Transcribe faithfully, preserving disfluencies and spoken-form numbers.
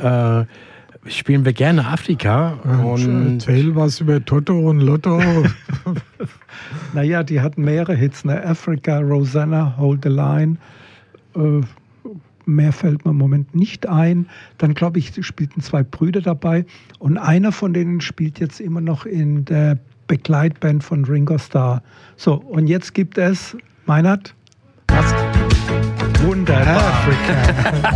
äh, spielen wir gerne Afrika. Und erzähl was über Toto und Lotto. Naja, die hatten mehrere Hits, ne? Africa, Rosanna, Hold the Line. Äh, mehr fällt mir im Moment nicht ein. Dann, glaube ich, spielten zwei Brüder dabei. Und einer von denen spielt jetzt immer noch in der Begleitband von Ringo Starr. So, und jetzt gibt es, Meinhard? Was? Wunderbar. Afrika.